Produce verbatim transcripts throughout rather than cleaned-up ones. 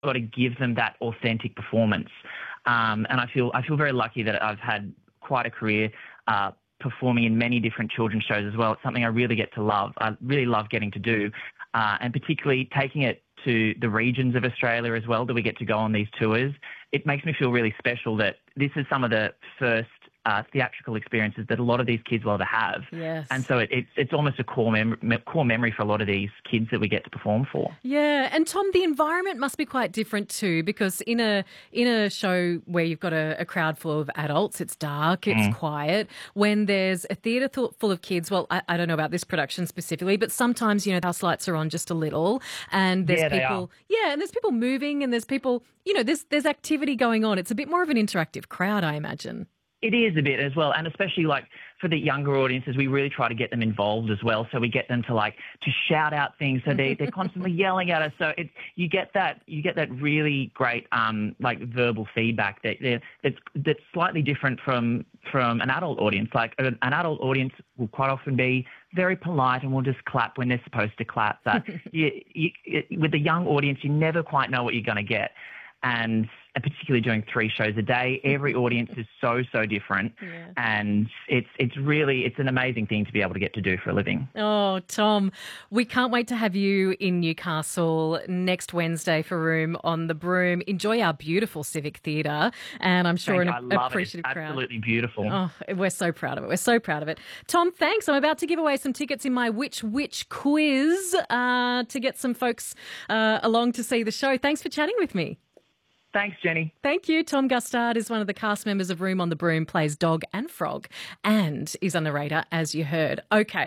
got to give them that authentic performance. Um, and I feel I feel very lucky that I've had quite a career uh, performing in many different children's shows as well. It's something I really get to love. I really love getting to do, uh, and particularly taking it to the regions of Australia as well that we get to go on these tours. It makes me feel really special that this is some of the first uh, theatrical experiences that a lot of these kids will ever have. Yes. And so it, it's it's almost a core, mem- core memory for a lot of these kids that we get to perform for. Yeah, and Tom, the environment must be quite different too, because in a in a show where you've got a, a crowd full of adults, it's dark, it's mm. quiet. When there's a theatre th- full of kids, well, I, I don't know about this production specifically, but sometimes, you know, house lights are on just a little, and there's yeah, people, yeah, and there's people moving, and there's people, you know, there's there's activity going on. It's a bit more of an interactive crowd, I imagine. It is a bit as well, and especially like for the younger audiences, we really try to get them involved as well. So we get them to like to shout out things, so they they're constantly yelling at us. So it you get that you get that really great um like verbal feedback that that's that's slightly different from from an adult audience. Like an adult audience will quite often be very polite and will just clap when they're supposed to clap. But you, you, with the young audience, you never quite know what you're going to get. And particularly doing three shows a day, every audience is so, so different. Yeah. And it's it's really, it's an amazing thing to be able to get to do for a living. Oh, Tom, we can't wait to have you in Newcastle next Wednesday for Room on the Broom. Enjoy our beautiful Civic Theatre, and I'm sure Thank an you. I love appreciative it. It's crowd. Absolutely beautiful. Oh, we're so proud of it. We're so proud of it. Tom, thanks. I'm about to give away some tickets in my Which Which quiz uh, to get some folks uh, along to see the show. Thanks for chatting with me. Thanks, Jenny. Thank you. Tom Gustard is one of the cast members of Room on the Broom, plays Dog and Frog, and is a narrator, as you heard. Okay,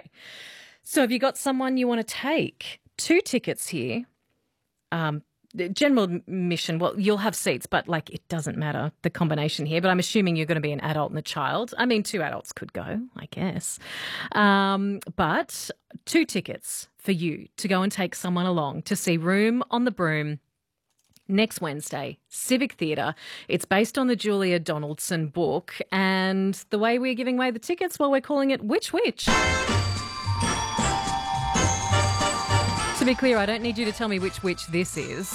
so have you got someone you want to take? Two tickets here. Um, the general admission, well, you'll have seats, but, like, it doesn't matter, the combination here. But I'm assuming you're going to be an adult and a child. I mean, two adults could go, I guess. Um, but two tickets for you to go and take someone along to see Room on the Broom next Wednesday, Civic Theatre. It's based on the Julia Donaldson book, and the way we're giving away the tickets, well, we're calling it Which Which. To be clear, I don't need you to tell me which which this is.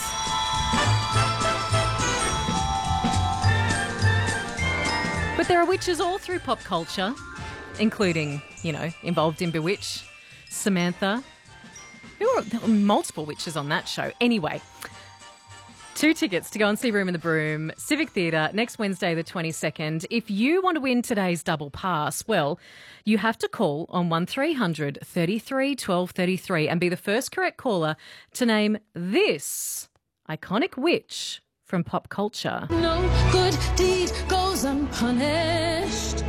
But there are witches all through pop culture, including, you know, involved in Bewitched, Samantha. There were, there were multiple witches on that show. Anyway, two tickets to go and see Room in the Broom, Civic Theatre, next Wednesday the twenty-second. If you want to win today's double pass, well, you have to call on one three hundred thirty-three twelve thirty-three and be the first correct caller to name this iconic witch from pop culture. No good deed goes unpunished.